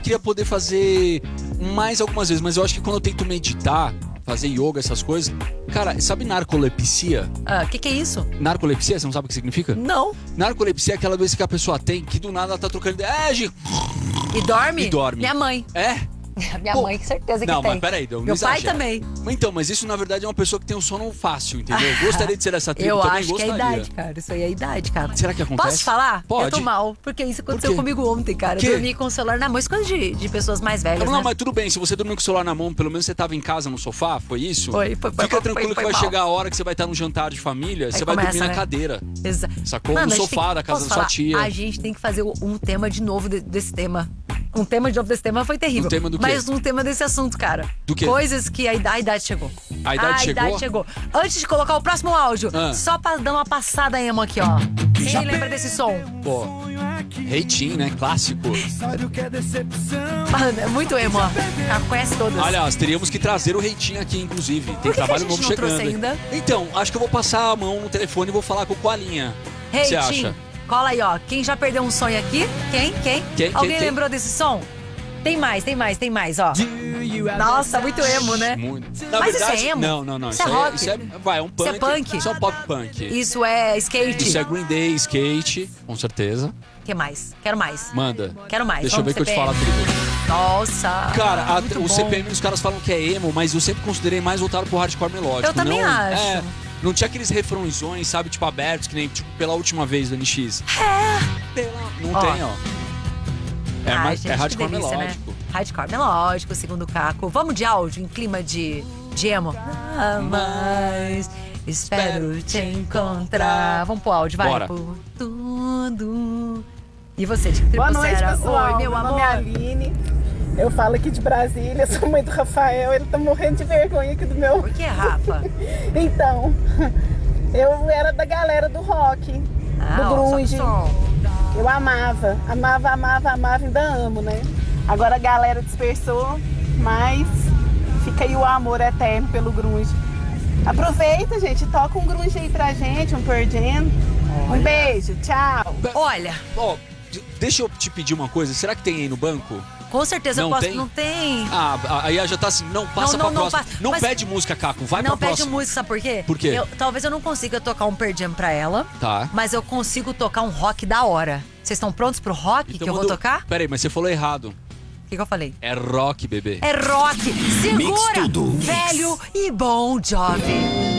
queria poder fazer mais algumas vezes, mas eu acho que quando eu tento meditar, fazer yoga, essas coisas... Cara, sabe narcolepsia? Ah, o que é isso? Narcolepsia, você não sabe o que significa? Não. Narcolepsia é aquela doença que a pessoa tem, que do nada ela tá trocando ideia. E dorme? E dorme. Minha mãe. É? Minha mãe, com certeza que não, tem. mas peraí, não Meu pai exagera. também. Então, mas isso na verdade é uma pessoa que tem um sono fácil, entendeu? Gostaria de ser essa tribo, Eu também acho gostaria. que é a idade, cara. Isso aí é a idade, cara. Será que acontece? Posso falar? Pode. Eu tô mal, porque isso aconteceu quê? comigo ontem, cara. Quê? Eu dormi com o celular na mão. Isso é coisa de pessoas mais velhas, Não, né? mas tudo bem, se você dormiu com o celular na mão, pelo menos você tava em casa no sofá, foi isso? Foi Fica tranquilo que vai mal. chegar a hora que você vai estar num jantar de família, você vai começa, dormir na né? cadeira. Sacou? Mano, No a gente sofá da casa posso da sua falar? tia. A gente tem que fazer um tema de novo desse tema. Um tema de novo desse tema foi terrível. Um tema do quê? Mas um tema desse assunto, cara. Do quê? Coisas que a idade chegou. A idade chegou? chegou. Antes de colocar o próximo áudio, Ah. só pra dar uma passada emo aqui, ó. Quem lembra desse som? Pô, Reitinho, né? Clássico. Mano, é muito emo, ó. Conhece todas. Aliás, teríamos que trazer o Reitinho aqui, inclusive. Tem Por que trabalho a gente novo não chegando. trouxe ainda? Então, acho que eu vou passar a mão no telefone e vou falar com o Coalinha. O que você Tim, acha? cola aí, ó. Quem já perdeu um sonho aqui? Quem? Alguém Quem? lembrou desse som? Tem mais, ó. Nossa, muito emo, né? Muito. Mas isso é emo? Não. Isso é rock? Isso é um punk. Isso é punk? Isso é um pop punk. Isso é skate? Isso é Green Day, skate, com certeza. O que mais? Quero mais. Manda. Quero mais. Deixa eu ver Vamos, que eu te falo CPM. tudo. Nossa. Cara, muito o bom. CPM, os caras falam que é emo, mas eu sempre considerei mais voltado pro hardcore melódico. Eu também acho. Não tinha aqueles refrõezões, sabe, tipo, abertos, que nem tipo, pela última vez do NX. Não Ó. tem, ó. É, Gente, é hardcore que delícia, melódico. Né? Hardcore melódico, segundo o Caco. Vamos de áudio, em clima de emo? Mas espero te encontrar. Vamos pro áudio, vai. Bora. Por tudo. E você, de que tribo Boa você noite, era? pessoal. Oi, meu amor. nome é Aline. Eu falo aqui de Brasília, sou mãe do Rafael. Ele tá morrendo de vergonha aqui do meu... Por que, Rafa? Então, eu era da galera do rock, do grunge. Eu amava, ainda amo, né? Agora a galera dispersou, mas fica aí o amor eterno pelo grunge. Aproveita, gente, toca um grunge aí pra gente, um Pearl Jam. Um beijo, tchau. Olha, Ó, deixa eu te pedir uma coisa. Será que tem aí no banco? com certeza Não eu posso. tem? Não tem. Ah, aí já tá assim, não passa Não, pra próxima. passa. Não Mas- pede música, Caco, vai Não pra pede próxima. música, sabe por quê? Por quê? Talvez eu não consiga tocar um Pearl Jam pra ela, Tá. mas eu consigo tocar um rock da hora. Vocês estão prontos pro rock que eu vou tocar? Peraí, mas você falou errado. O que eu falei? É rock, bebê. É rock. Segura, Tudo. velho e bom jovem.